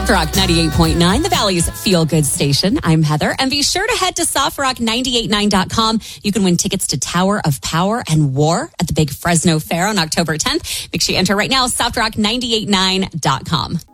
Soft Rock 98.9, the Valley's feel-good station. I'm Heather, and be sure to head to softrock989.com. You can win tickets to Tower of Power and War at the Big Fresno Fair on October 10th. Make sure you enter right now, softrock989.com.